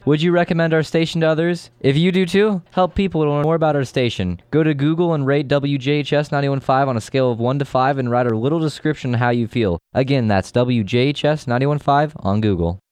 Would you recommend our station to others? If you do too, help people learn more about our station. Go to Google and rate WJHS 91.5 on a scale of 1 to 5 and write a little description on how you feel. Again, that's WJHS 91.5 on Google.